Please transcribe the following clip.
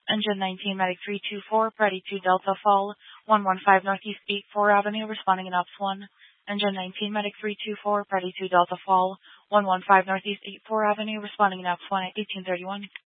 Engine 19 Medic 324, Freddy 2 Delta Fall, 115 Northeast 84 Avenue, responding in Ops 1. Engine 19 Medic 324, Freddy 2 Delta Fall, 115 Northeast 84 Avenue, responding in Ops 1 at 1831.